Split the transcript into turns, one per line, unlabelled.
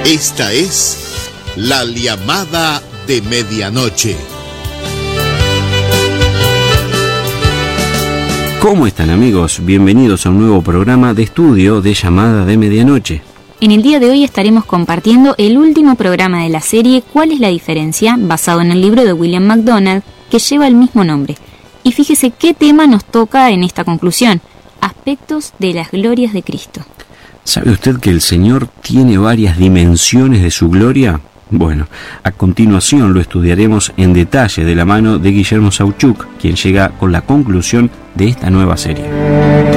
Esta es La Llamada de Medianoche.
¿Cómo están, amigos? Bienvenidos a un nuevo programa de estudio de Llamada de Medianoche.
En el día de hoy estaremos compartiendo el último programa de la serie ¿Cuál es la diferencia?, basado en el libro de William MacDonald, que lleva el mismo nombre. Y fíjese qué tema nos toca en esta conclusión: aspectos de las glorias de Cristo.
¿Sabe usted que el Señor tiene varias dimensiones de su gloria? Bueno, a continuación lo estudiaremos en detalle de la mano de Guillermo Sauchuk, quien llega con la conclusión de esta nueva serie.